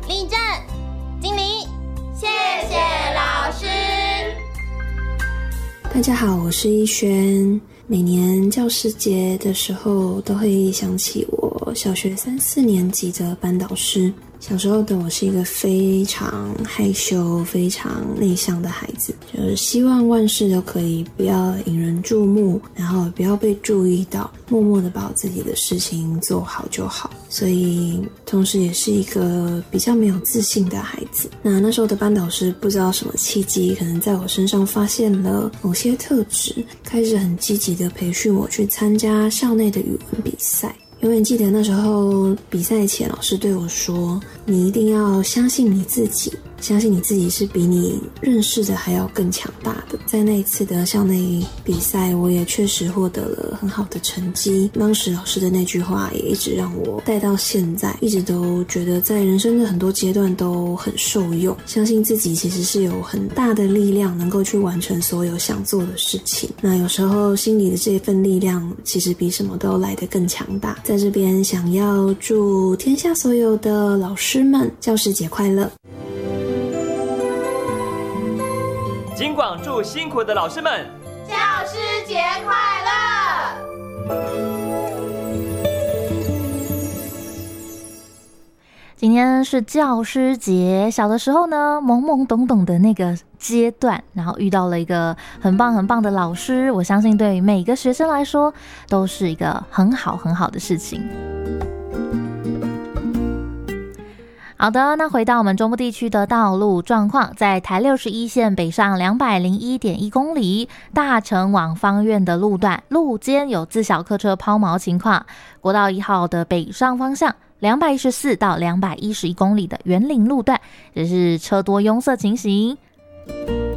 立正，敬礼，谢谢老师。 大家好，我是依萱。每年教师节的时候，都会想起我小学3、4年级的班导师。小时候的我是一个非常害羞、非常内向的孩子，就是希望万事都可以不要引人注目，然后不要被注意到，默默的把我自己的事情做好就好。所以同时也是一个比较没有自信的孩子。那时候的班导师不知道什么契机，可能在我身上发现了某些特质，开始很积极的培训我去参加校内的语文比赛。永远记得那时候比赛前，老师对我说，你一定要相信你自己，相信你自己是比你认识的还要更强大的。在那一次的校内比赛，我也确实获得了很好的成绩。当时老师的那句话也一直让我带到现在，一直都觉得在人生的很多阶段都很受用。相信自己其实是有很大的力量，能够去完成所有想做的事情。那有时候心里的这份力量，其实比什么都来得更强大。在这边想要祝天下所有的老师们教师节快乐。 金广祝辛苦的老师们教师节快乐。 今天是教师节，小的时候呢，懵懵懂懂的那个阶段，然后遇到了一个很棒很棒的老师，我相信对于每个学生来说都是一个很好很好的事情。好的，那回到我们中部地区的道路状况，在台61线北上201.1公里，大城往芳苑的路段路肩有自小客车抛锚情况，国道1号的北上方向214到211公里的园林路段也是车多拥塞情形。